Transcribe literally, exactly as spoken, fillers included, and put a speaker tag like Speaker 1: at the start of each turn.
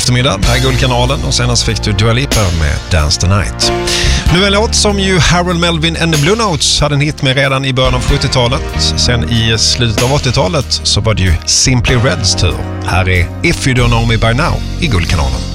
Speaker 1: eftermiddag, här är Guldkanalen, och senast fick du Dua Lipa med Dance the Night. Nu en låt som ju Harold Melvin and the Blue Notes hade en hit med redan i början av sjuttiotalet. Sen i slutet av åttiotalet så var det ju Simply Reds tur. Här är If You Don't Know Me By Now i Guldkanalen.